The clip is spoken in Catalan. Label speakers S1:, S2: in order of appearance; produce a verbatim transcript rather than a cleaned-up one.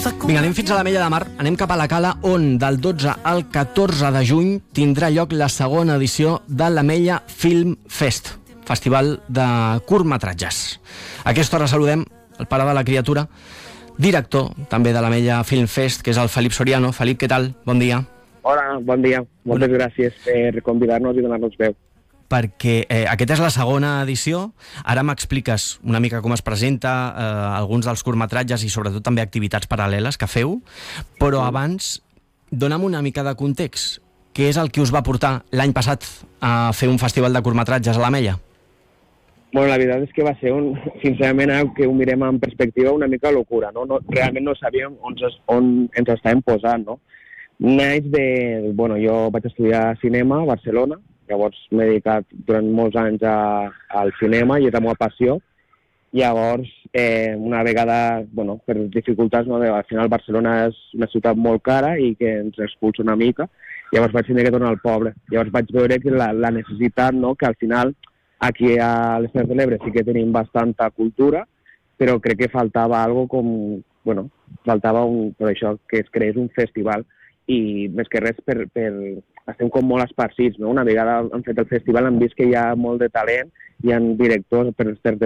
S1: Vinga, anem fins a l'Ametlla de Mar, anem cap a la Cala, on del dotze al catorze de juny tindrà lloc la segona edició de l'Ametlla Film Fest, festival de curtmetratges. A aquesta hora saludem el pare de la criatura, director també de l'Ametlla Film Fest, que és el Felip Soriano. Felip, què tal? Bon dia.
S2: Hola, bon dia. Moltes gràcies per convidar-nos i donar-nos veu.
S1: Perquè eh, aquesta és la segona edició. Ara m'expliques una mica com es presenta, eh, alguns dels curtmetratges i sobretot també activitats paral·leles que feu, però abans dona'm una mica de context. Què és el que us va portar l'any passat a fer un festival de curtmetratges a l'Ametlla?
S2: Bueno, la veritat és que va ser, un, sincerament, que ho mirem en perspectiva, una mica locura, no? no realment no sabíem on, on ens estàvem posant, no? Naix de... Bueno, jo vaig estudiar cinema a Barcelona, llavors m'he dedicat durant molts anys a, al cinema i és la meva passió. Llavors, eh, una vegada, bueno, per dificultats, no, al final Barcelona és una ciutat molt cara i que ens expulsa una mica, llavors vaig tenir que tornar al poble. Llavors vaig veure que la, la necessitat, no, que al final aquí a les Terres de l'Ebre sí que tenim bastanta cultura, però crec que faltava algo com, bueno, faltava un, per això que es creés un festival i més que res per, per estem com molt esparcits, no? Una vegada han fet el festival han vist que hi ha molt de talent, hi ha directors per, per